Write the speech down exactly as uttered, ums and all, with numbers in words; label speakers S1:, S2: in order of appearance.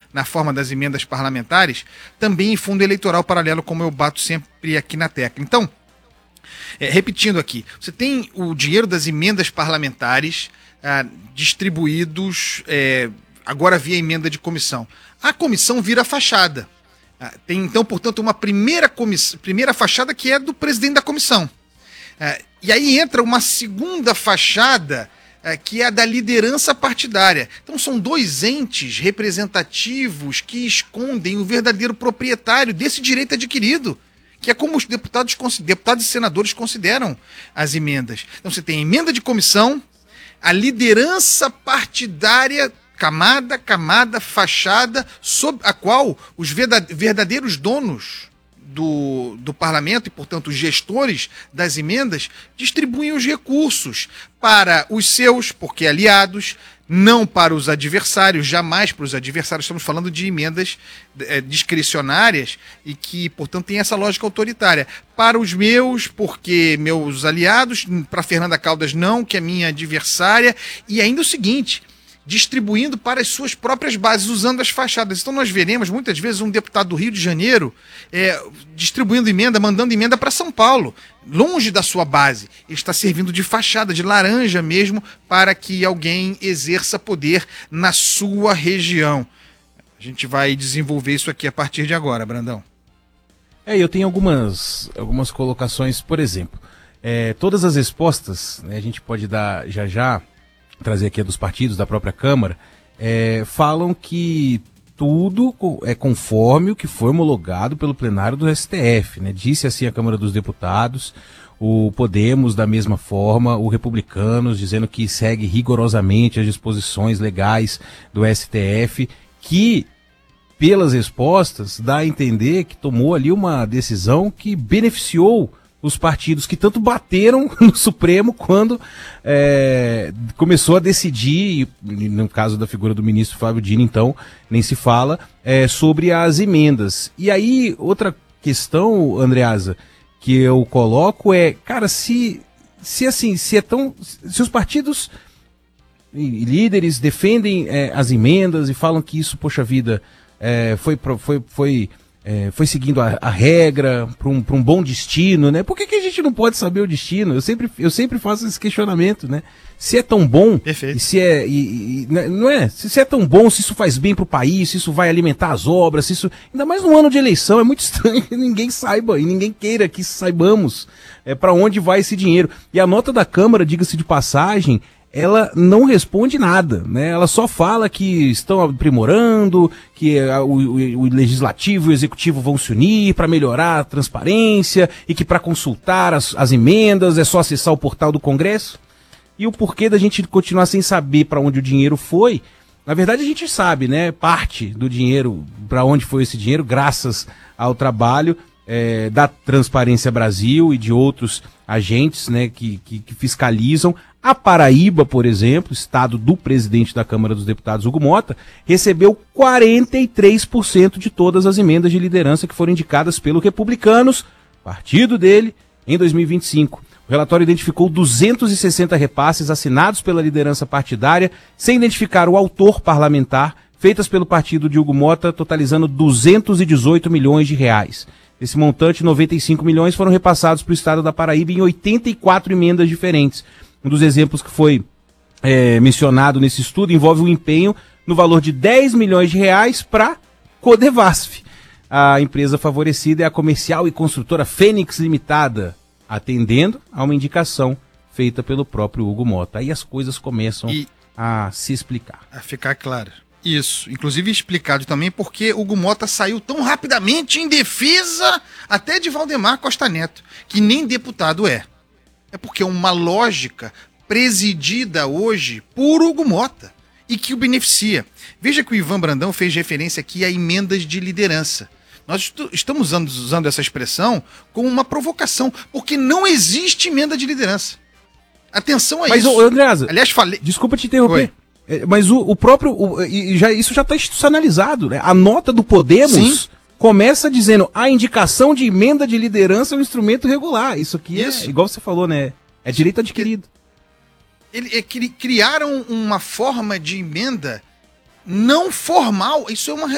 S1: na forma das emendas parlamentares, também em fundo eleitoral paralelo, como eu bato sempre aqui na tecla. Então, é, repetindo aqui, você tem o dinheiro das emendas parlamentares ah, distribuídos é, agora via emenda de comissão. A comissão vira fachada. Ah, tem, então, portanto, uma primeira, comiss... primeira fachada que é do presidente da comissão. Ah, e aí entra uma segunda fachada ah, que é a da liderança partidária. Então, são dois entes representativos que escondem o verdadeiro proprietário desse direito adquirido, que é como os deputados, deputados e senadores consideram as emendas. Então, você tem a emenda de comissão, a liderança partidária, camada, camada, fachada, sob a qual os verdadeiros donos do, do parlamento e, portanto, os gestores das emendas distribuem os recursos para os seus, porque aliados, não para os adversários, jamais para os adversários. Estamos falando de emendas é, discricionárias e que, portanto, tem essa lógica autoritária. Para os meus, porque meus aliados, para Fernanda Caldas não, que é minha adversária, e ainda o seguinte, distribuindo para as suas próprias bases, usando as fachadas. Então nós veremos muitas vezes um deputado do Rio de Janeiro é, distribuindo emenda, mandando emenda para São Paulo, longe da sua base. Ele está servindo de fachada, de laranja mesmo, para que alguém exerça poder na sua região. A gente vai desenvolver isso aqui a partir de agora, Brandão.
S2: É, eu tenho algumas, algumas colocações, por exemplo, é, todas as respostas, né, a gente pode dar já já, trazer aqui a dos partidos, da própria Câmara, é, falam que tudo é conforme o que foi homologado pelo plenário do S T F, né? Disse assim a Câmara dos Deputados, o Podemos da mesma forma, o Republicanos dizendo que segue rigorosamente as disposições legais do S T F, que pelas respostas dá a entender que tomou ali uma decisão que beneficiou os partidos que tanto bateram no Supremo quando é, começou a decidir, no caso da figura do ministro Flávio Dino, então, nem se fala, é, sobre as emendas. E aí, outra questão, Andreasa, que eu coloco é, cara, se, se assim, se é tão. Se os partidos e líderes defendem é, as emendas e falam que isso, poxa vida, é, foi. foi, foi É, foi seguindo a, a regra para um, para um bom destino, né? Por que, que a gente não pode saber o destino? Eu sempre, eu sempre faço esse questionamento, né? Se é tão bom,
S1: Perfeito.
S2: e se é, e, e, não é? Se, se é tão bom, se isso faz bem para o país, se isso vai alimentar as obras, se isso, ainda mais no ano de eleição, é muito estranho que ninguém saiba e ninguém queira que saibamos é, para onde vai esse dinheiro. E a nota da Câmara, diga-se de passagem, ela não responde nada, né? Ela só fala que estão aprimorando, que o, o, o legislativo e o executivo vão se unir para melhorar a transparência e que para consultar as, as emendas é só acessar o portal do Congresso. E o porquê da gente continuar sem saber para onde o dinheiro foi, na verdade a gente sabe, né? Parte do dinheiro, para onde foi esse dinheiro, graças ao trabalho é, da Transparência Brasil e de outros agentes, né, que, que, que fiscalizam. A Paraíba, por exemplo, estado do presidente da Câmara dos Deputados, Hugo Mota, recebeu quarenta e três por cento de todas as emendas de liderança que foram indicadas pelo Republicanos, partido dele, em dois mil e vinte e cinco. O relatório identificou duzentos e sessenta repasses assinados pela liderança partidária, sem identificar o autor parlamentar, feitas pelo partido de Hugo Mota, totalizando duzentos e dezoito milhões de reais. Desse montante, noventa e cinco milhões foram repassados para o estado da Paraíba em oitenta e quatro emendas diferentes. Um dos exemplos que foi é, mencionado nesse estudo envolve o empenho no valor de dez milhões de reais para Codevasf. A empresa favorecida é a comercial e construtora Fênix Limitada, atendendo a uma indicação feita pelo próprio Hugo Mota. Aí as coisas começam e a se explicar.
S1: A ficar claro. Isso, inclusive explicado também porque Hugo Mota saiu tão rapidamente em defesa até de Valdemar Costa Neto, que nem deputado é. É porque é uma lógica presidida hoje por Hugo Mota e que o beneficia. Veja que o Ivan Brandão fez referência aqui a emendas de liderança. Nós estamos usando, usando essa expressão como uma provocação, porque não existe emenda de liderança. Atenção a
S2: Mas,
S1: isso.
S2: Mas, Andreasa,
S1: aliás, falei...
S2: desculpa te interromper. Oi. Mas o, o próprio, o, e já, isso já está institucionalizado, né? A nota do Podemos Sim. começa dizendo a indicação de emenda de liderança é um instrumento regular. Isso aqui isso. é, igual você falou, né? É direito adquirido.
S1: Ele, é, criaram uma forma de emenda não formal. Isso é uma,